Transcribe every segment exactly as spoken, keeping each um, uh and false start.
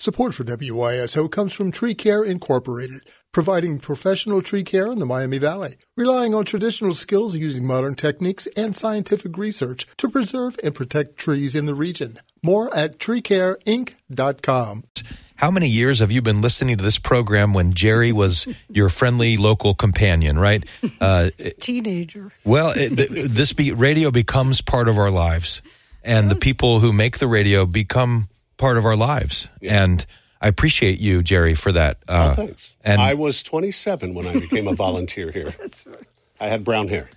Support for W Y S O comes from Tree Care Incorporated, providing professional tree care in the Miami Valley, relying on traditional skills using modern techniques and scientific research to preserve and protect trees in the region. More at tree care inc dot com. How many years have you been listening to this program when Jerry was your friendly local companion, right? Uh, Teenager. Well, it, th- this be, radio becomes part of our lives, and the people who make the radio become part of our lives. Yeah. And I appreciate you, Jerry, for that. Uh, oh, thanks. And I was twenty-seven when I became a volunteer here. That's right. I had brown hair.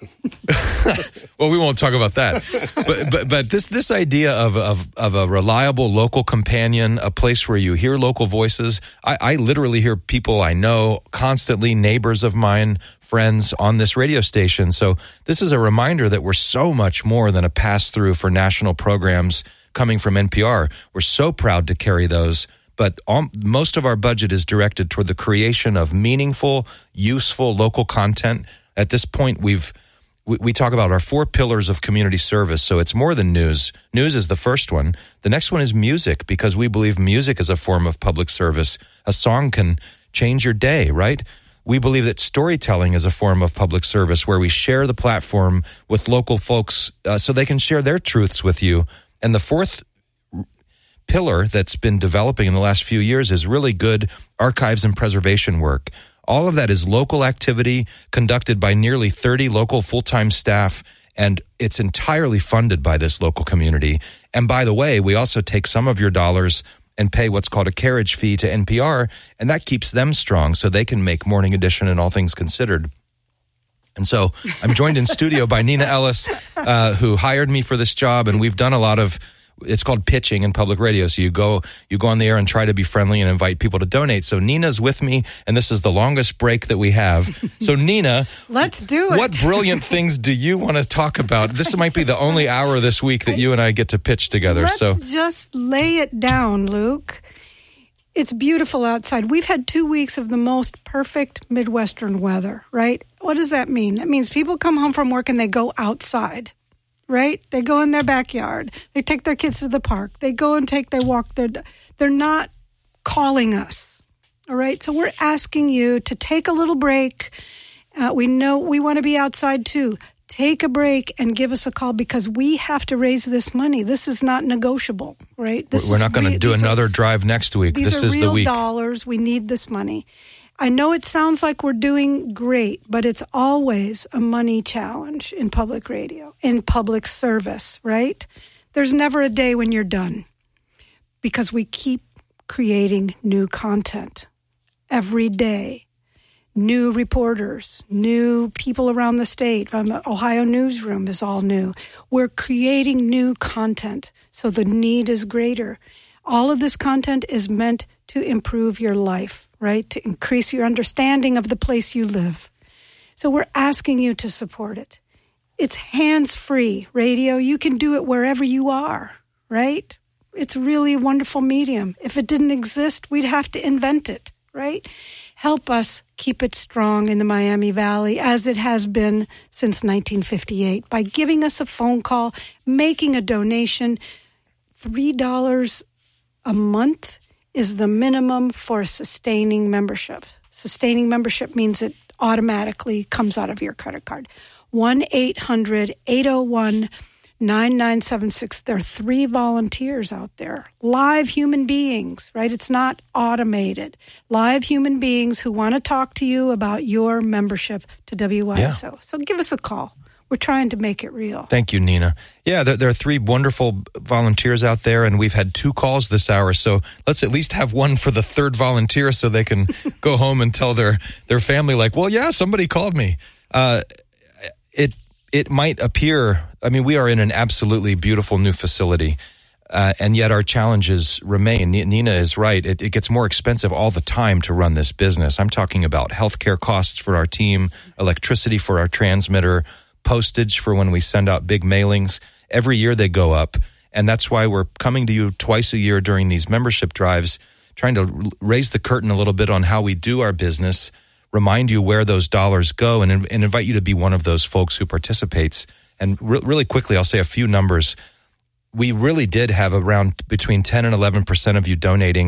Well, we won't talk about that, but but but this this idea of of of a reliable local companion, a place where you hear local voices. I, I literally hear people I know constantly, neighbors of mine, friends on this radio station. So this is a reminder that we're so much more than a pass through for national programs coming from N P R. We're so proud to carry those. But all, most of our budget is directed toward the creation of meaningful, useful local content. At this point, we've we, we talk about our four pillars of community service. So it's more than news. News is the first one. The next one is music, because we believe music is a form of public service. A song can change your day, right? We believe that storytelling is a form of public service, where we share the platform with local folks uh, so they can share their truths with you. And the fourth pillar that's been developing in the last few years is really good archives and preservation work. All of that is local activity conducted by nearly thirty local full-time staff, and it's entirely funded by this local community. And by the way, we also take some of your dollars and pay what's called a carriage fee to N P R, and that keeps them strong so they can make Morning Edition and All Things Considered. And so I'm joined in studio by Nina Ellis, uh, who hired me for this job, and we've done a lot of, it's called pitching in public radio. So you go you go on the air and try to be friendly and invite people to donate. So Nina's with me, and this is the longest break that we have. So Nina, let's do it. What brilliant things do you want to talk about? This might be the only hour this week that you and I get to pitch together. Let's so just lay it down, Luke. It's beautiful outside. We've had two weeks of the most perfect Midwestern weather, right? What does that mean? That means people come home from work and they go outside. Right? They go in their backyard. They take their kids to the park. They go and take their walk. They're, they're not calling us. All right? So we're asking you to take a little break. Uh, we know we want to be outside too. Take a break and give us a call, because we have to raise this money. This is not negotiable, right? This we're not going to re- do another are, drive next week. These this are is real the week. dollars. We need this money. I know it sounds like we're doing great, but it's always a money challenge in public radio, in public service, right? There's never a day when you're done, because we keep creating new content every day. New reporters, new people around the state. Um, Ohio Newsroom is all new. We're creating new content, so the need is greater. All of this content is meant to improve your life, right? To increase your understanding of the place you live. So we're asking you to support it. It's hands-free radio. You can do it wherever you are, right? It's really a wonderful medium. If it didn't exist, we'd have to invent it, right? Help us keep it strong in the Miami Valley, as it has been since nineteen fifty-eight, by giving us a phone call, making a donation. three dollars a month is the minimum for a sustaining membership. Sustaining membership means it automatically comes out of your credit card. one eight hundred eight oh one nine nine seven six. There are three volunteers out there. Live human beings, right? It's not automated. Live human beings who want to talk to you about your membership to W Y S O. Yeah. So give us a call. We're trying to make it real. Thank you, Nina. Yeah, there, there are three wonderful volunteers out there, and we've had two calls this hour, so let's at least have one for the third volunteer so they can go home and tell their, their family, like, well, yeah, somebody called me. Uh, it it might appear, I mean, we are in an absolutely beautiful new facility, uh, and yet our challenges remain. Nina is right. It, it gets more expensive all the time to run this business. I'm talking about healthcare costs for our team, electricity for our transmitter, postage for when we send out big mailings. Every year they go up, and that's why we're coming to you twice a year during these membership drives, trying to raise the curtain a little bit on how we do our business, remind you where those dollars go, and, and invite you to be one of those folks who participates. And re- really quickly, I'll say a few numbers. We really did have around between ten and eleven percent of you donating